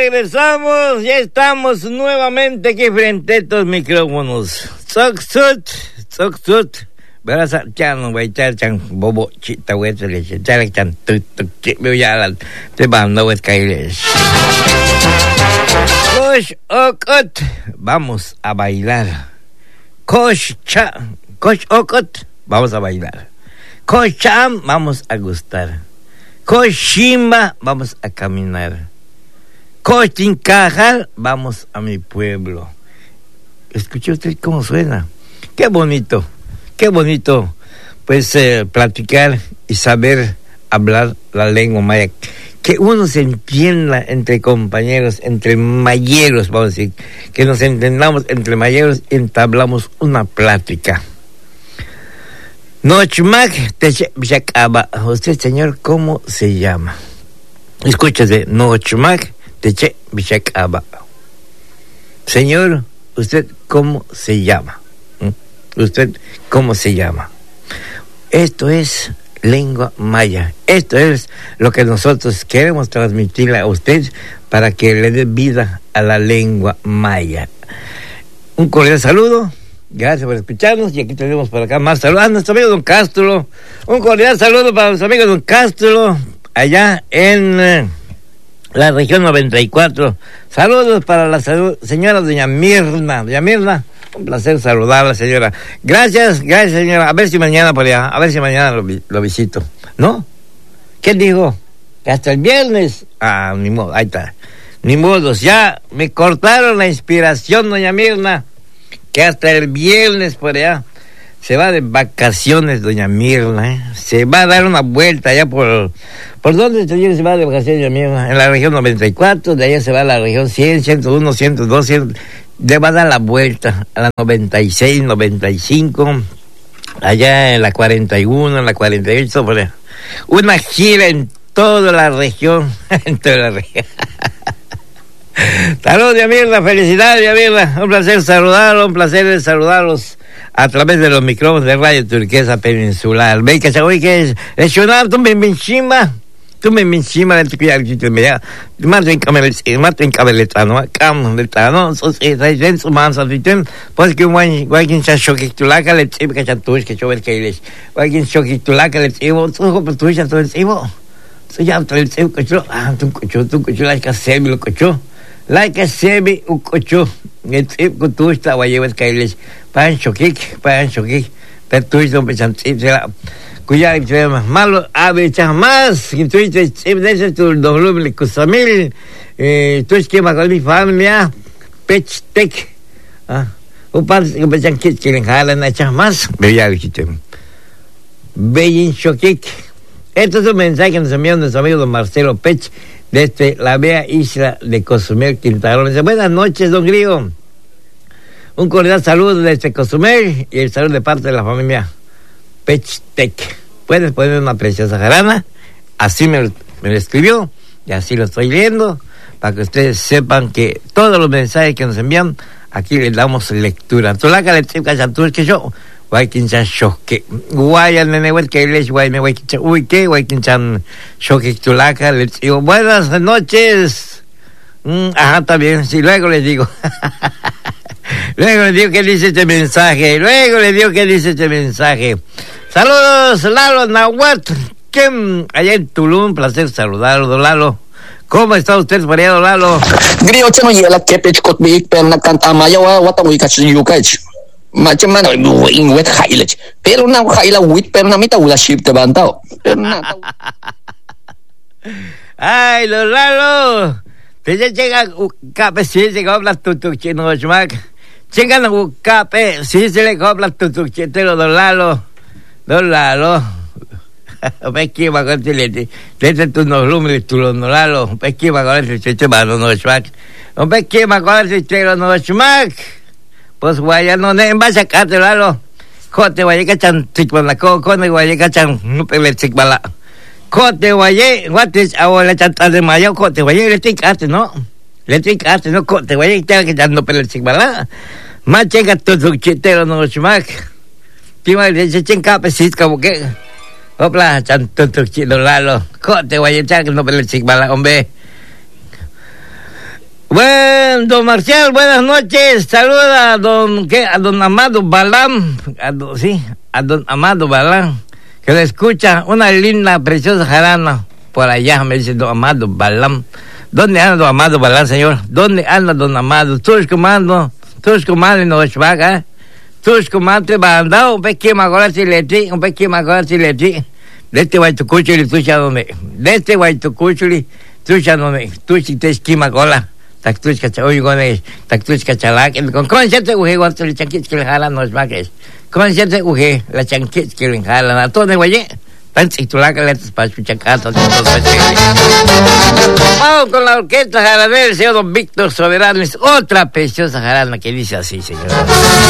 regresamos, ya estamos nuevamente aquí frente a estos micrófonos. Soksut, verás a chan, güey, chan, bobo, chita, güey, chan, veo ya la, te van, güey, caíles. Kosh okot, vamos a bailar. Kosh okot, vamos a bailar. Kosh cham, vamos a gustar. Kosh shimba, vamos a caminar. Kosh tincajal, vamos a mi pueblo. ¿Escuchó usted cómo suena? Qué bonito, pues platicar y saber hablar la lengua maya. Que uno se entienda entre compañeros, entre mayeros, vamos a decir, que nos entendamos entre mayeros y entablamos una plática. Nochmak techebishakaba. Usted, señor, ¿cómo se llama? Escúchese, Nochmak techebishakaba. Señor, ¿usted cómo se llama? ¿Usted cómo se llama? Esto es lengua maya. Esto es lo que nosotros queremos transmitirle a usted para que le dé vida a la lengua maya. Un cordial saludo. Gracias por escucharnos. Y aquí tenemos por acá más saludos a nuestro amigo Don Castro. Un cordial saludo para nuestro amigo Don Castro, allá en la región 94. Saludos para la señora Doña Mirna. Doña Mirna, un placer saludarla, señora. Gracias, señora. A ver si mañana por allá, lo visito. ¿No? ¿Qué dijo? Que hasta el viernes. Ni modo, ahí está. Ni modo, ya me cortaron la inspiración, Doña Mirna. Que hasta el viernes por allá se va de vacaciones, Doña Mirna, Se va a dar una vuelta allá por dónde se va de vacaciones, Doña Mirna. En la región 94, de allá se va a la región 100, 101, 102, 100. Le va a dar la vuelta a la 96, 95, allá en la 41, en la 48, por allá. Una gira en toda la región, en toda la región. Saludos, Doña Mirna, felicidades, Doña Mirna. Un placer saludarlos a través de los micrófonos de Radio Turquesa Peninsular. Ve que hoy que es Shonab, tú me encima de tu cuidado, maten cabeletano, cameletano, sociedad su mansa, pues que guayquin chachokitulaca le chive que chantush que chover que les, guayquin chokitulaca le chivo, tú pues tú ya todo el chivo, tú ya todo el chivo cocho, tú cocho, la que se me lo cocho. Like a sebi ukocho, it's if good to start why you was careless. Pan shokik, pero tú no pensas, cuya malo, ave jamás, que tú dices, de tu doble cusamil, tú esquema con mi familia, pech tech, un par que pensan que quieren jalar a jamás, veía el sistema. Beijing shokik. Esto es un mensaje que nos envió nuestro amigo don Marcelo Pech, desde la bella isla de Cozumel, Quintana Roo. Dice, buenas noches, don Grillo. Un cordial saludo desde Cozumel y el saludo de parte de la familia Pechtec. Puedes poner una preciosa jarana, así me lo escribió y así lo estoy leyendo, para que ustedes sepan que todos los mensajes que nos envían, aquí les damos lectura. Tolaca le chica chantur que yo, guayquinchan shoque, guayan nene que les guay me guayquinchan, guayquinchan shoque tolaca, les digo, buenas noches. Ajá, está bien, sí, luego les digo. Luego les digo qué dice este mensaje. Saludos, Lalo Nahuatl, allá en Tulum, placer saludarlo, don Lalo. ¿Cómo está usted por allá, don Lalo? Grillo, chano, y la que pechcot big pen, la canta maya, guatahuicach, yucach. Machamano, wet highlight. Pero una highlight with pernamita, una ship te bantao. Ay, don Lalo. Te llega un cape, sí, se cobra tu chino, chmac. Llegan un cape, sí, se le cobra tu chetero, don Lalo. Pesqui va con tilete. Tete tu no lumbre tu no Lalo. Pesqui va con el chete mano no chmac. Un pesqui va con el chete no chmac. Pues guaya no ne va a sacarte Lalo. Cote guaya que chan ticbala, cote guaya que chan no pele ticbala. Cote guaye, what is ahora chanta de mayo, cote guaye, le ticate, ¿no? Cote guaye, que ya no pele ticbala. Más llega todo chetero no chmac. Tima de chen cape sis como que. Hopla, chanto chino Lalo. Cote guaye, que no pele ticbala, hombre. Bueno, don Marcial, buenas noches. Saluda a don Amado Balán, a don Amado Balán, que le escucha una linda, preciosa jarana por allá, me dice don Amado Balán. ¿Dónde anda don Amado Balán, señor? ¿Dónde anda don Amado? Tus comandos no es vaga. Tus comandos bandao, un pequeño agora si le ti. De este guaytucuchuli, tucha donde. De este guaytucuchuli, tucha donde. Tuchi te esquima cola. Tactuchka chauygones, tactuchka chalak. Con concierto uge, guanto le chanquits que le jalan no es vagas. Concierto uge, la chanquits que le jalan. A todo de guaye. Tan titulaca letras para escuchar catas. Vamos con la orquesta jaranera del señor don Víctor Soberanes. Otra preciosa jarana que dice así, señor.